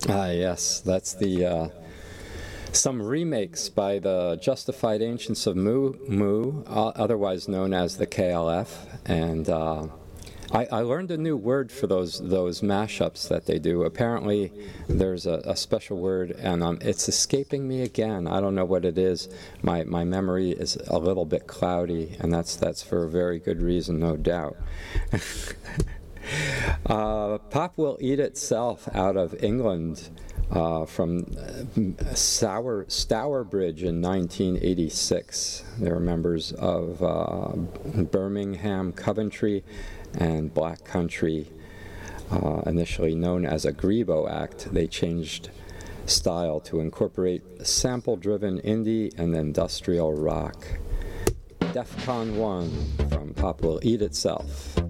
Ah, yes, that's the some remakes by the Justified Ancients of Mu, otherwise known as the KLF, and I learned a new word for those mashups that they do. Apparently, there's a special word, and it's escaping me again. I don't know what it is. My memory is a little bit cloudy, and that's for a very good reason, no doubt. Pop Will Eat Itself out of England from Stourbridge in 1986. They were members of Birmingham, Coventry, and Black Country, initially known as a Grebo Act. They changed style to incorporate sample-driven indie and industrial rock. DEF CON 1 from Pop Will Eat Itself.